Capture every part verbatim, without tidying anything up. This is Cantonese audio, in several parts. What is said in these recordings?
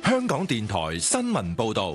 香港電台新聞報道。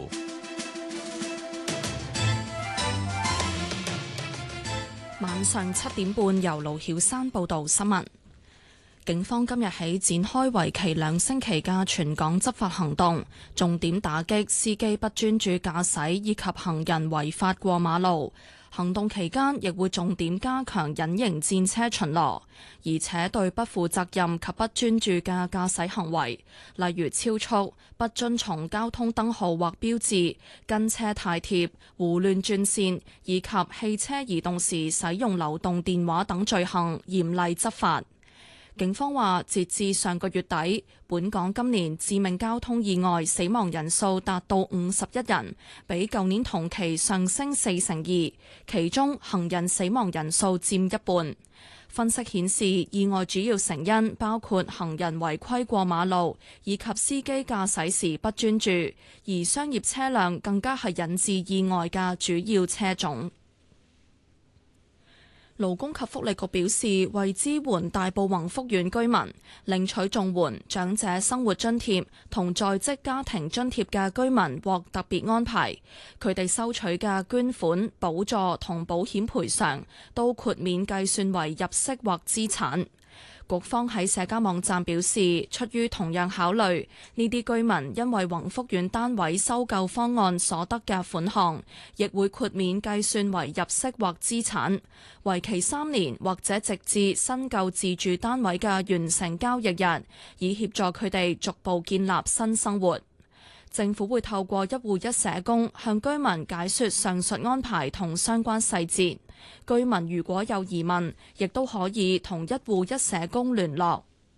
晚上七點半，由盧曉珊報道新聞。警方今日起展開為期兩星期嘅全港執法行動，重點打擊司機不專注駕駛以及行人違法過馬路。行動期間亦會重點加強隱形戰車巡邏，而且對不負責任及不專注嘅駕駛行為，例如超速、不遵從交通燈號或標誌、跟車太貼、胡亂轉線以及汽車移動時使用流動電話等罪行嚴厲執法。警方話，截至上個月底，本港今年致命交通意外死亡人數達到五十一人，比舊年同期上升四成二，其中行人死亡人數佔一半。分析顯示，意外主要成因包括行人違規過馬路，以及司機駕駛時不專注，而商業車輛更加係引致意外嘅主要車種。勞工及福利局表示，為支援大埔宏福苑居民領取綜援、長者生活津貼同在職家庭津貼嘅居民獲特別安排，佢哋收取嘅捐款、補助同保險賠償都豁免計算為入息或資產。局方喺社交網站表示，出於同樣考慮，呢啲居民因為宏福苑單位收購方案所得嘅款項，亦會豁免計算為入息或資產，為期三年或者直至新購自住單位嘅完成交易日，以協助佢哋逐步建立新生活。政府會透過一戶一社工向居民解說上述安排同相關細節。居民如果有疑問，亦都可以同一戶一社工聯絡。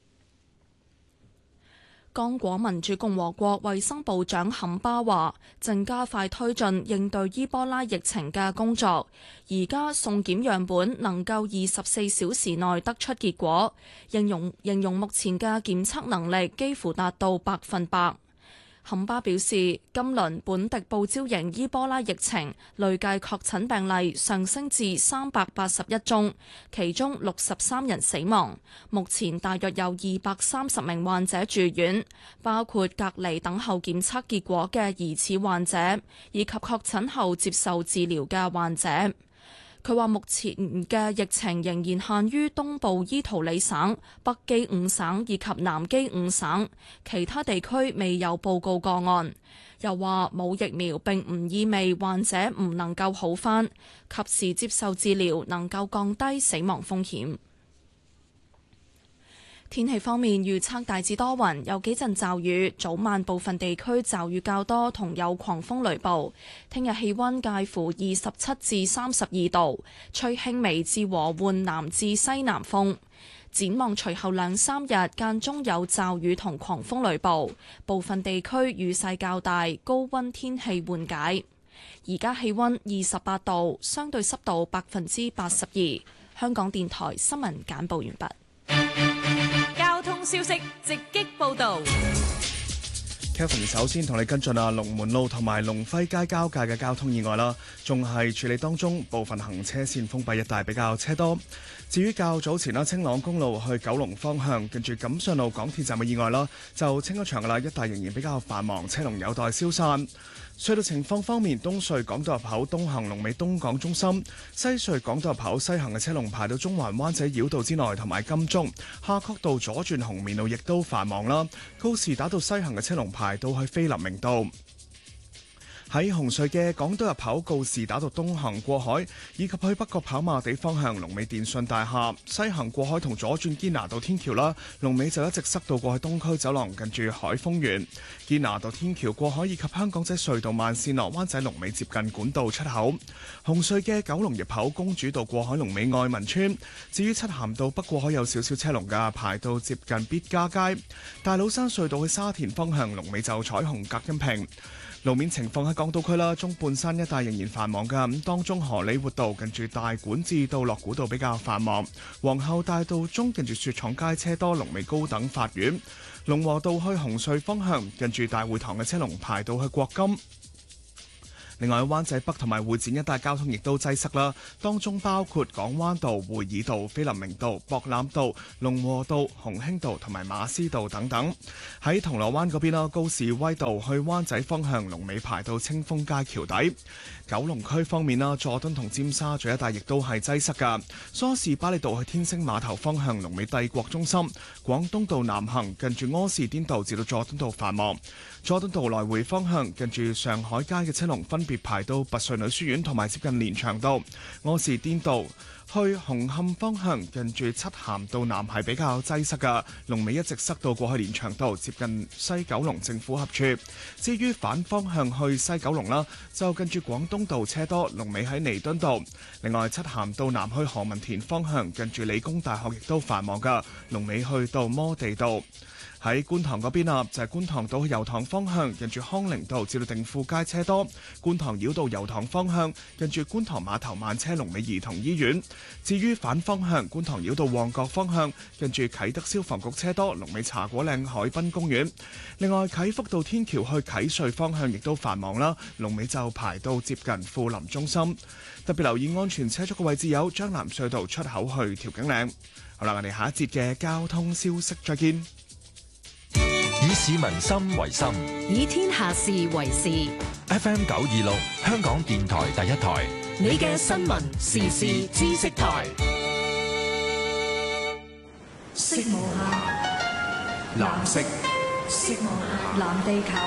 剛果民主共和國衛生部長坎巴話，正加快推進應對伊波拉疫情嘅工作。而家送檢樣本能夠二十四小時內得出結果，形容形容目前嘅檢測能力幾乎達到百分百。坎巴表示，今輪本地報招型伊波拉疫情累計確診病例上升至三百八十一宗，其中六十三人死亡。目前大約有二百三十名患者住院，包括隔離等候檢測結果嘅疑似患者，以及確診後接受治療嘅患者。佢話目前嘅疫情仍然限於東部伊圖里省、北基五省以及南基五省，其他地區未有報告個案。又話冇疫苗並唔意味患者唔能夠好返，及時接受治療能夠降低死亡風險。天氣方面，預測大致多雲，有幾陣驟雨，早晚部分地區驟雨較多，同有狂風雷暴。聽日氣溫介乎二十七至三十二度，吹輕微至和緩南至西南風。展望隨後兩三日間中有驟雨同狂風雷暴，部分地區雨勢較大，高溫天氣緩解。而家氣溫二十八度，相對濕度百分之八十二。香港電台新聞簡報完畢。 交通消息直擊報道。 Kevin 首先同你跟進啊，龍門路同埋龍輝街交界嘅交通意外啦，仲係處理當中，部分行車線封閉，一帶比較車多。至於較早前啦，青朗公路去九龍方向，近住錦上路港鐵站嘅意外啦，就清咗場噶啦，一帶仍然比較繁忙，車龍有待消散。隧道情況方面，東隧港島入口東行龍尾東港中心，西隧港島入口西行嘅車龍排到中環灣仔繞道之內同埋金鐘，夏慤道左轉紅棉路亦都繁忙啦。告士打道西行嘅車龍排到去菲林明道。喺紅隧嘅港島入口告士打道東行過海，以及去北角跑馬地方向龍尾電訊大廈，西行過海同左轉堅拿道天橋啦，龍尾就一直塞到過去東區走廊近住海豐園。堅拿道天橋過海以及香港仔隧道慢線落灣仔龍尾接近管道出口。紅隧嘅九龍入口公主道過海龍尾愛民村。至於漆咸道北過海有少少車龍㗎，排到接近必嘉街。大老山隧道去沙田方向龍尾就彩虹隔音屏。路面情況喺港島區啦，中半山一帶仍然繁忙㗎，咁當中荷里活道近住大館至到樂古道比較繁忙，皇后大道中近住雪廠街車多，龍尾高等法院，龍和道去紅隧方向近住大會堂嘅車龍排到去國金。 另外，灣仔北同埋會展一帶交通亦都擠塞啦，當中包括港灣道、會議道、菲林明道、博覽道、龍和道、鴻興道同埋馬師道等等。喺銅鑼灣嗰邊啦，高士威道去灣仔方向龍尾排到清風街橋底。九龍區方面啦，佐敦同尖沙咀一帶亦都係擠塞㗎。梳士巴利道去天星碼頭方向龍尾帝國中心，廣東道南行近住柯士甸道至到佐敦道繁忙。佐敦道來回方向近住上海街嘅車龍分別排到拔萃女書院同埋接近連翔道。柯士甸道去紅磡方向近住漆咸道南係比較擠塞㗎，龍尾一直塞到過去連翔道接近西九龍政府合署。至於反方向去西九龍啦，就近住廣東道車多，龍尾喺彌敦道。另外漆咸道南去何文田方向近住理工大學亦都繁忙㗎，龍尾去到摩地道。喺觀塘嗰邊啊，就係、是、觀塘道去油塘方向，近住康寧道至到定富街車多；觀塘繞道油塘方向，近住觀塘碼頭慢車龍尾兒童醫院。至於反方向，觀塘繞道旺角方向，近住啟德消防局車多，龍尾茶果嶺海濱公園。另外，啟福道天橋去啟隧方向亦都繁忙啦，龍尾就排到接近富林中心。特別留意安全車速嘅位置有將藍隧道出口去調景嶺。好啦，我哋下一節嘅交通消息再見。 以市民心為心， 以天下事為事。 F M 九二六，香港電台第一台， 你嘅新聞時事知識台。色無限，藍色，色無限，藍地球。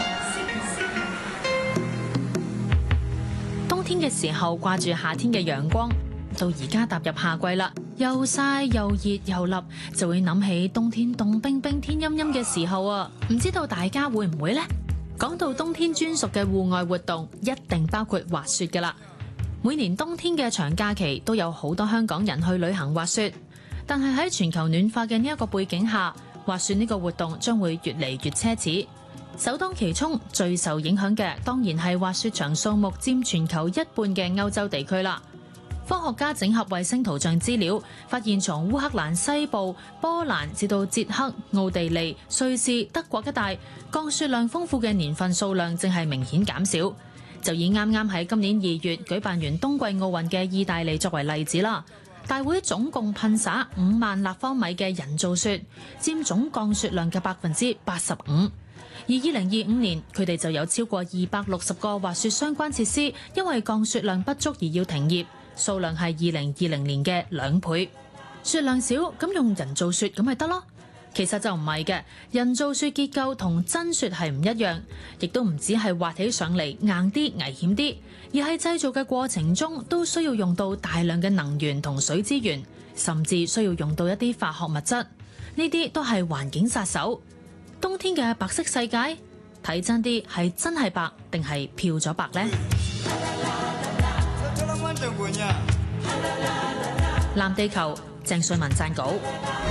冬天嘅時候掛住夏天嘅陽光，到而家踏入夏季啦，又曬又熱又立，就會諗起冬天凍冰冰、天陰陰嘅時候啊！唔知道大家會唔會呢？講到冬天專屬嘅戶外活動，一定包括滑雪㗎啦。每年冬天嘅長假期都有好多香港人去旅行滑雪，但係喺全球暖化嘅呢一個背景下，滑雪呢個活動將會越嚟越奢侈。首當其衝最受影響嘅當然係滑雪場數目佔全球一半嘅歐洲地區啦。科學家整合衛星圖像資料，發現從烏克蘭西部、波蘭至到捷克、奧地利、瑞士、德國一帶，降雪量豐富嘅年份數量正係明顯減少。就以啱啱喺今年二月舉辦完冬季奧運嘅意大利作為例子啦，大會總共噴灑五萬立方米嘅人造雪，佔總降雪量嘅百分之八十五。而二零二五年，佢哋就有超過二百六十個滑雪相關設施因為降雪量不足而要停業。數量係二零二零年嘅兩倍。雪量少，咁用人造雪咁咪得咯？其實就唔係嘅，人造雪結構同真雪係唔一樣，亦都唔止係滑起上嚟硬啲、危險啲，而係製造嘅過程中都需要用到大量嘅能源同水資源，甚至需要用到一啲化學物質。呢啲都係環境殺手。冬天嘅白色世界，睇真啲係真係白定係漂咗白呢？藍地球，鄭瑞文撰稿。